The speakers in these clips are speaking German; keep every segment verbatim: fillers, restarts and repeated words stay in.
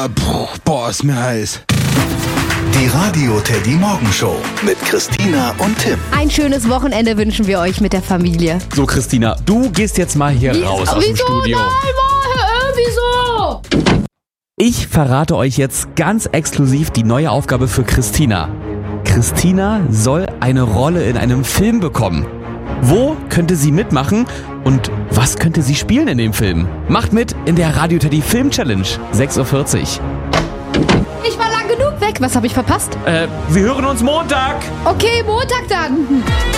Ah, boah, boah, ist mir heiß. Die Radio Teddy Morgenshow mit Christina und Tim. Ein schönes Wochenende wünschen wir euch mit der Familie. So, Christina, du gehst jetzt mal hier Wie, raus aus wieso? dem Studio. Nein, äh, wieso? Ich verrate euch jetzt ganz exklusiv die neue Aufgabe für Christina. Christina soll eine Rolle in einem Film bekommen. Wo könnte sie mitmachen und was könnte sie spielen in dem Film? Macht mit in der Radio Teddy Film Challenge, sechs Uhr vierzig. Ich war lang genug weg. Was habe ich verpasst? Äh, wir hören uns Montag. Okay, Montag dann.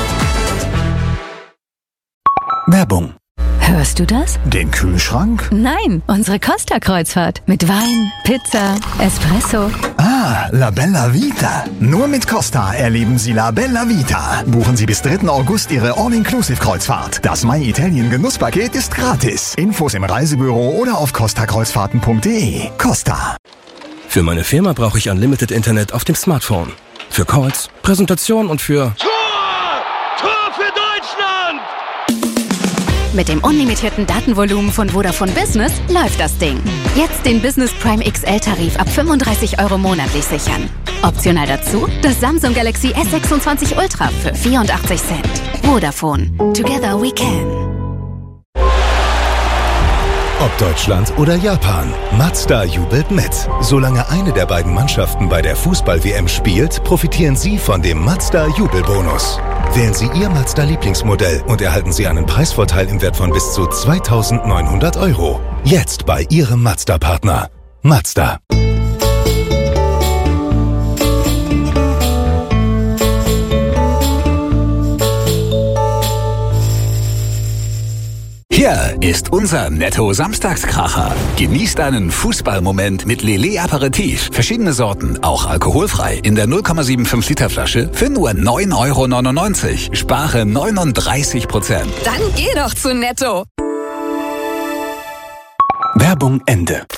Werbung. Hörst du das? Den Kühlschrank? Nein, unsere Costa-Kreuzfahrt. Mit Wein, Pizza, Espresso. Ah, La Bella Vita. Nur mit Costa erleben Sie La Bella Vita. Buchen Sie bis dritten August Ihre All-Inclusive-Kreuzfahrt. Das My Italien Genusspaket ist gratis. Infos im Reisebüro oder auf costa kreuzfahrten punkt de. Costa. Für meine Firma brauche ich Unlimited Internet auf dem Smartphone. Für Calls, Präsentation und für... Tor! Tor für Deutschland! Mit dem unlimitierten Datenvolumen von Vodafone Business läuft das Ding. Jetzt den Business Prime X L-Tarif ab fünfunddreißig Euro monatlich sichern. Optional dazu das Samsung Galaxy S sechsundzwanzig Ultra für vierundachtzig Cent. Vodafone. Together we can. Ob Deutschland oder Japan, Mazda jubelt mit. Solange eine der beiden Mannschaften bei der Fußball-W M spielt, profitieren Sie von dem Mazda-Jubelbonus. Wählen Sie Ihr Mazda-Lieblingsmodell und erhalten Sie einen Preisvorteil im Wert von bis zu zweitausendneunhundert Euro. Jetzt bei Ihrem Mazda-Partner. Mazda. Hier ist unser Netto-Samstagskracher. Genießt einen Fußballmoment mit Lele Aperitif. Verschiedene Sorten, auch alkoholfrei. In der null Komma fünfundsiebzig Liter Flasche für nur neun Euro neunundneunzig. Spare neununddreißig Prozent. Dann geh doch zu Netto. Werbung Ende.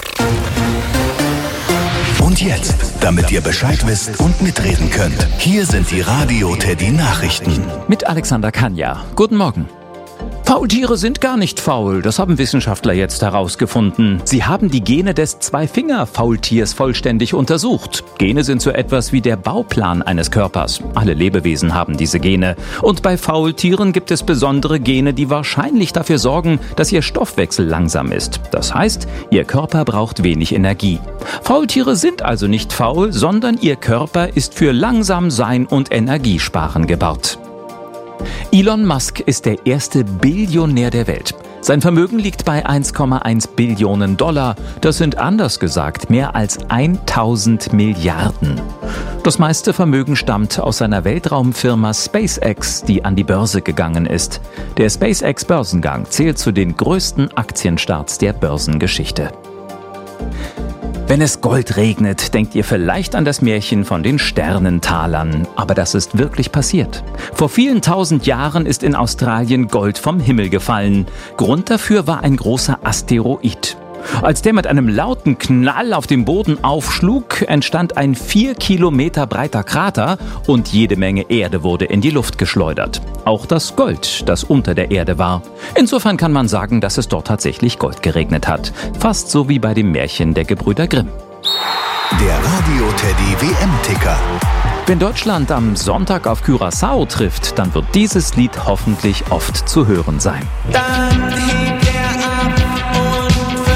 Und jetzt, damit ihr Bescheid wisst und mitreden könnt, hier sind die Radio Teddy Nachrichten. Mit Alexander Kanja. Guten Morgen. Faultiere sind gar nicht faul, das haben Wissenschaftler jetzt herausgefunden. Sie haben die Gene des Zweifinger-Faultiers vollständig untersucht. Gene sind so etwas wie der Bauplan eines Körpers. Alle Lebewesen haben diese Gene. Und bei Faultieren gibt es besondere Gene, die wahrscheinlich dafür sorgen, dass ihr Stoffwechsel langsam ist. Das heißt, ihr Körper braucht wenig Energie. Faultiere sind also nicht faul, sondern ihr Körper ist für Langsamsein und Energiesparen gebaut. Elon Musk ist der erste Billionär der Welt. Sein Vermögen liegt bei eins Komma eins Billionen Dollar. Das sind anders gesagt mehr als tausend Milliarden. Das meiste Vermögen stammt aus seiner Weltraumfirma SpaceX, die an die Börse gegangen ist. Der SpaceX-Börsengang zählt zu den größten Aktienstarts der Börsengeschichte. Wenn es Gold regnet, denkt ihr vielleicht an das Märchen von den Sternentalern. Aber das ist wirklich passiert. Vor vielen tausend Jahren ist in Australien Gold vom Himmel gefallen. Grund dafür war ein großer Asteroid. Als der mit einem lauten Knall auf dem Boden aufschlug, entstand ein vier Kilometer breiter Krater und jede Menge Erde wurde in die Luft geschleudert. Auch das Gold, das unter der Erde war. Insofern kann man sagen, dass es dort tatsächlich Gold geregnet hat. Fast so wie bei dem Märchen der Gebrüder Grimm. Der Radio Teddy W M-Ticker. Wenn Deutschland am Sonntag auf Curaçao trifft, dann wird dieses Lied hoffentlich oft zu hören sein. Dann hebt er ab und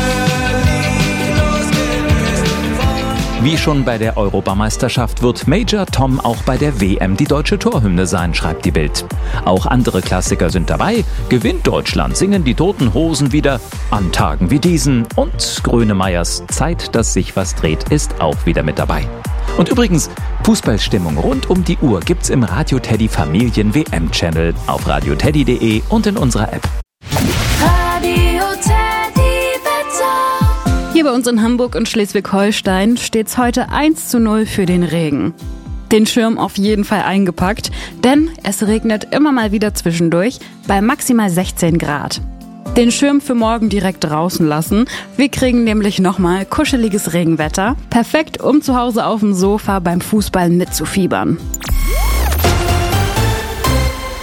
Wie schon bei der Europameisterschaft wird Major Tom auch bei der W M die deutsche Torhymne sein, schreibt die Bild. Auch andere Klassiker sind dabei. Gewinnt Deutschland, singen die Toten Hosen wieder an Tagen wie diesen. Und Grönemeyers Zeit, dass sich was dreht, ist auch wieder mit dabei. Und übrigens, Fußballstimmung rund um die Uhr gibt's im Radio Teddy Familien W M-Channel auf radioteddy punkt de und in unserer App. Radio Teddy Wetter. Hier bei uns in Hamburg und Schleswig-Holstein steht's heute eins zu null für den Regen. Den Schirm auf jeden Fall eingepackt, denn es regnet immer mal wieder zwischendurch bei maximal sechzehn Grad. Den Schirm für morgen direkt draußen lassen. Wir kriegen nämlich nochmal kuscheliges Regenwetter. Perfekt, um zu Hause auf dem Sofa beim Fußball mitzufiebern.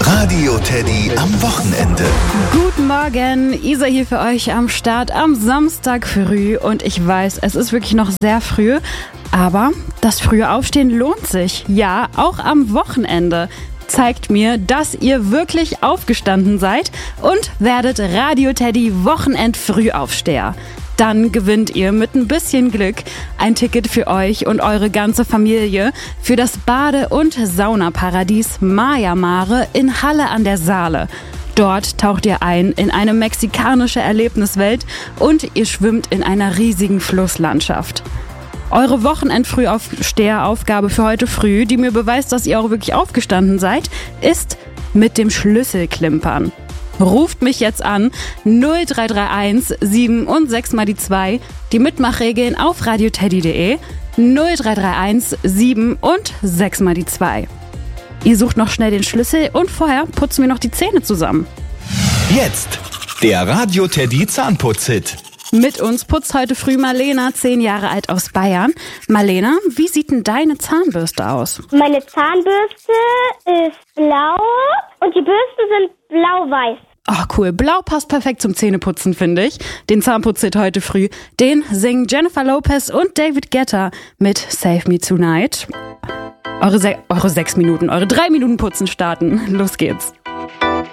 Radio Teddy am Wochenende. Guten Morgen, Isa hier für euch am Start am Samstag früh. Und ich weiß, es ist wirklich noch sehr früh, aber das frühe Aufstehen lohnt sich. Ja, auch am Wochenende. Zeigt mir, dass ihr wirklich aufgestanden seid und werdet Radio Teddy Wochenend-Frühaufsteher. Dann gewinnt ihr mit ein bisschen Glück ein Ticket für euch und eure ganze Familie für das Bade- und Saunaparadies Maya Mare in Halle an der Saale. Dort taucht ihr ein in eine mexikanische Erlebniswelt und ihr schwimmt in einer riesigen Flusslandschaft. Eure Wochenend-Frühaufsteheraufgabe für heute früh, die mir beweist, dass ihr auch wirklich aufgestanden seid, ist mit dem Schlüssel klimpern. Ruft mich jetzt an, null drei drei eins sieben und sechs mal die zwei, die Mitmachregeln auf radioteddy punkt de, null drei drei eins sieben und sechs mal die zwei. Ihr sucht noch schnell den Schlüssel und vorher putzen wir noch die Zähne zusammen. Jetzt der Radio Teddy Zahnputz-Hit. Mit uns putzt heute früh Marlena, zehn Jahre alt aus Bayern. Marlena, wie sieht denn deine Zahnbürste aus? Meine Zahnbürste ist blau und die Bürsten sind blau-weiß. Oh, cool. Blau passt perfekt zum Zähneputzen, finde ich. Den Zahnputz-Hit heute früh, den singen Jennifer Lopez und David Guetta mit Save Me Tonight. Eure, se- eure sechs Minuten, eure drei Minuten Putzen starten. Los geht's.